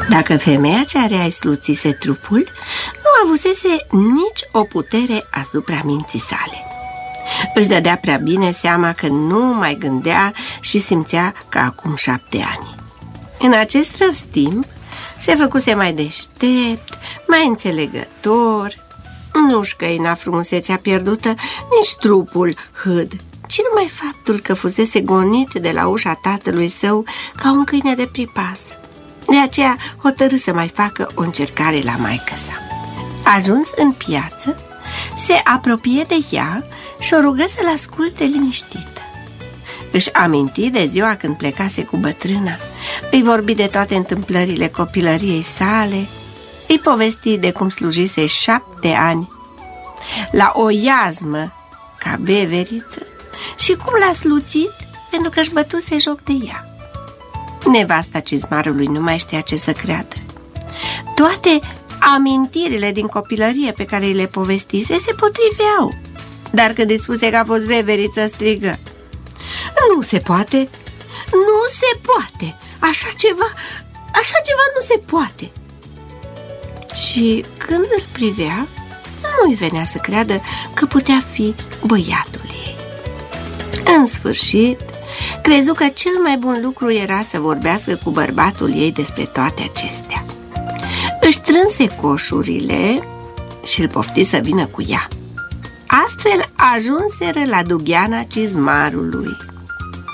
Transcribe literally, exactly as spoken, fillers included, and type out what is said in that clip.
Dacă femeia ce are sluțise trupul nu avusese nici o putere asupra minții sale. Își dădea prea bine seama că nu mai gândea și simțea ca acum șapte ani. În acest răstimp se făcuse mai deștept, mai înțelegător. Nu-și căina frumusețea pierdută, nici trupul hâd, ci numai faptul că fusese gonit de la ușa tatălui său ca un câine de pripas. De aceea hotărâ să mai facă o încercare la maică-sa. Ajuns în piață, se apropie de ea și o rugă să-l asculte liniștită. Își aminti de ziua când plecase cu bătrâna, îi vorbi de toate întâmplările copilăriei sale, îi povesti de cum slujise șapte ani la o iazmă ca veveriță și cum l-a sluțit pentru că își bătuse joc de ea. Nevasta cizmarului nu mai știa ce să creadă. Toate amintirile din copilărie pe care îi le povestise se potriveau, dar când îi spuse că a fost veveriță, strigă: "Nu se poate! Nu se poate! Așa ceva, așa ceva nu se poate!" Și când îl privea, nu-i venea să creadă că putea fi băiatul ei. În sfârșit, crezu că cel mai bun lucru era să vorbească cu bărbatul ei despre toate acestea. Își strânse coșurile și îl pofti să vină cu ea. Astfel ajunseră la dugheana cizmarului.